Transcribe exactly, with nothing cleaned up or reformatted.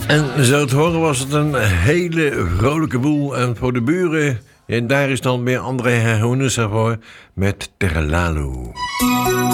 En zo te horen was het een hele vrolijke boel. En voor de buren, en daar is dan weer André Herhoenes ervoor met Terlalu.